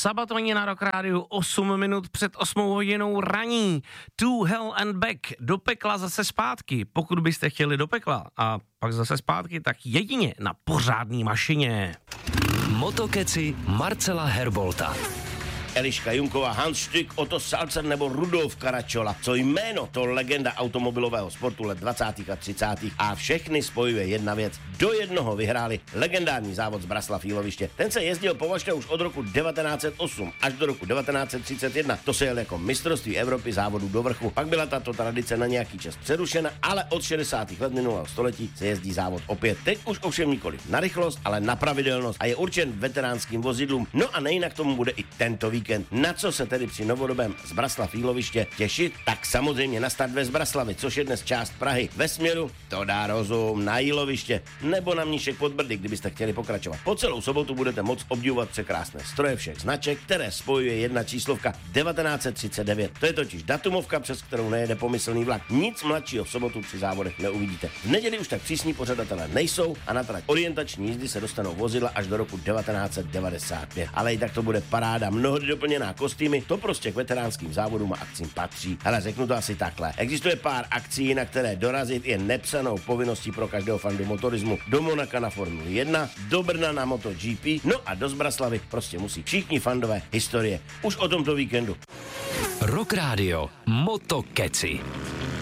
Sabatoni na Rock Rádiu 8 minut před 8 hodinou raní. To hell and back, do pekla zase zpátky. Pokud byste chtěli do pekla a pak zase zpátky, tak jedině na pořádný mašině. Motokeci Marcela Herbolta. Eliška Junková, Hans Stück, Otto Salzer nebo Rudolf Caracciola. Co jméno, to legenda automobilového sportu let 20. a 30. a všechny spojuje jedna věc. Do jednoho vyhráli legendární závod z Braslav Jíloviště. Ten se jezdil považte už od roku 1908 až do roku 1931. To se jel jako mistrovství Evropy závodů do vrchu. Pak byla tato tradice na nějaký čas přerušena, ale od 60. let minulého století se jezdí závod opět. Teď už ovšem nikoliv na rychlost, ale na pravidelnost a je určen veteránským vozidlům. No a nejinak tomu bude i tento víkend. Na co se tedy při novodobém Zbraslav Jíloviště těšit? Tak samozřejmě na start ve Zbraslavi, což je dnes část Prahy. Ve směru to dá rozum na Jíloviště nebo na Mníšek pod Brdy, kdybyste chtěli pokračovat. Po celou sobotu budete moct obdivovat překrásné stroje všech značek, které spojuje jedna číslovka 1939. To je totiž datumovka, přes kterou nejede pomyslný vlak. Nic mladšího v sobotu při závodech neuvidíte. V neděli už tak přísní pořadatelé nejsou a na trať orientační jízdy se dostanou vozidla až do roku 1995. Ale i tak to bude paráda. Mnohdy doplněná kostýmy, to prostě k veteránským závodům a akcím patří. Ale řeknu to asi takhle. Existuje pár akcí, na které dorazit je nepsanou povinností pro každého fandu motorismu. Do Monaka na Formuli 1, do Brna na MotoGP, no a do Zbraslavy prostě musí všichni fandové historie. Už o tomto víkendu. Rock Radio Motokeci.